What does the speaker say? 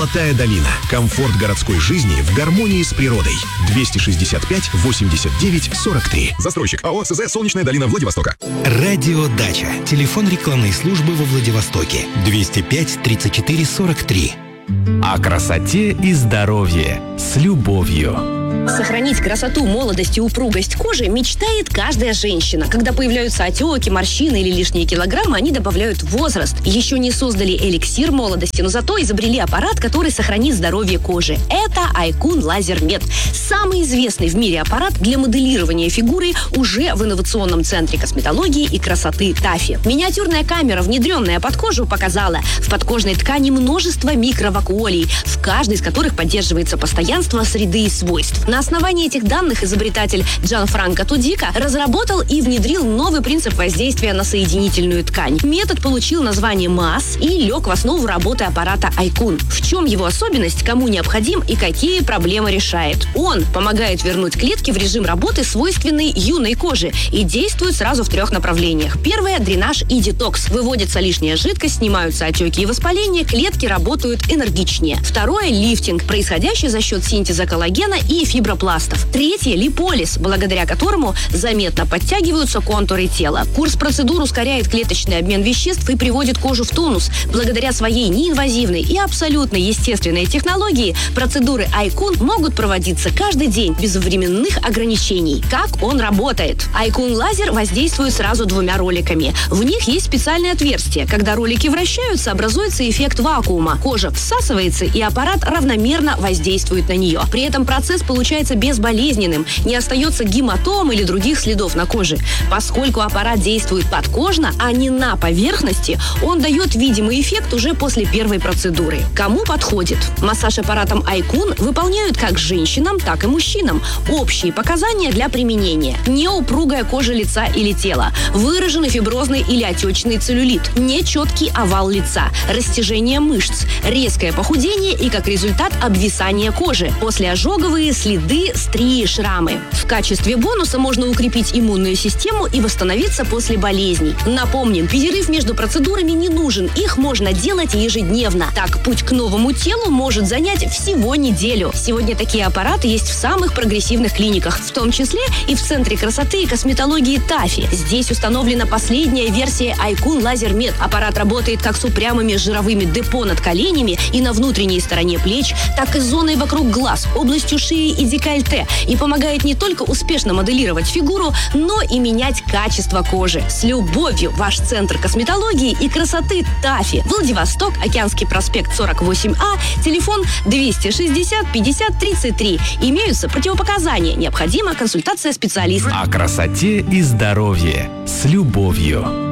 Золотая долина. Комфорт городской жизни в гармонии с природой. 265-89-43. Застройщик АО СЗ «Солнечная долина» Владивостока. Радио Дача. Телефон рекламной службы во Владивостоке. 205-34-43. О красоте и здоровье с любовью. Сохранить красоту, молодость и упругость кожи мечтает каждая женщина. Когда появляются отеки, морщины или лишние килограммы, они добавляют возраст. Еще не создали эликсир молодости, но зато изобрели аппарат, который сохранит здоровье кожи. Это Айкун Лазер Мед. Самый известный в мире аппарат для моделирования фигуры уже в инновационном центре косметологии и красоты ТАФИ. Миниатюрная камера, внедренная под кожу, показала в подкожной ткани множество микровакуолей, в каждой из которых поддерживается постоянство среды и свойств. На основании этих данных изобретатель Джанфранко Тудика разработал и внедрил новый принцип воздействия на соединительную ткань. Метод получил название МАС и лег в основу работы аппарата Айкун. В чем его особенность, кому необходим и какие проблемы решает? Он помогает вернуть клетки в режим работы, свойственный юной коже, и действует сразу в 3 направлениях. Первое – дренаж и детокс. Выводится лишняя жидкость, снимаются отеки и воспаления, клетки работают энергичнее. Второе – лифтинг, происходящий за счет синтеза коллагена и фибропластов. Третье – липолиз, благодаря которому заметно подтягиваются контуры тела. Курс процедур ускоряет клеточный обмен веществ и приводит кожу в тонус. Благодаря своей неинвазивной и абсолютно естественной технологии процедуры Айкун могут проводиться каждый день без временных ограничений. Как он работает? Айкун Лазер воздействует сразу 2 роликами. В них есть специальное отверстие. Когда ролики вращаются, образуется эффект вакуума. Кожа всасывается, и аппарат равномерно воздействует на нее. При этом процесс получается безболезненным, не остается гематом или других следов на коже. Поскольку аппарат действует подкожно, а не на поверхности, он дает видимый эффект уже после первой процедуры. Кому подходит? Массаж аппаратом Айкун выполняют как женщинам, так и мужчинам. Общие показания для применения: неупругая кожа лица или тела, выраженный фиброзный или отечный целлюлит, нечеткий овал лица, растяжение мышц, резкое похудение и, как результат, обвисание кожи, послеожоговые следы, стрии, шрамы. В качестве бонуса можно укрепить иммунную систему и восстановиться после болезней. Напомним, перерыв между процедурами не нужен, их можно делать ежедневно. Так, путь к новому телу может занять всего неделю. Сегодня такие аппараты есть в самых прогрессивных клиниках, в том числе и в Центре красоты и косметологии ТАФИ. Здесь установлена последняя версия Айкун Лазер Мед. Аппарат работает как с упрямыми жировыми депо над коленями и на внутренней стороне плеч, так и с зоной вокруг глаз, областью шеи и декольте, и помогает не только успешно моделировать фигуру, но и менять качество кожи. С любовью, ваш Центр косметологии и красоты ТАФИ. Владивосток, Океанский проспект 48А, телефон 260 50 33. Имеются противопоказания. Необходима консультация специалиста. О красоте и здоровье с любовью.